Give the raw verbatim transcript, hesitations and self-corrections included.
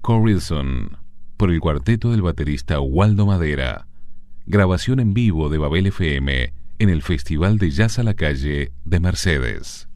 Corazon, por el cuarteto del baterista Waldo Madera. Grabación en vivo de Babel F M en el Festival de Jazz a la Calle de Mercedes.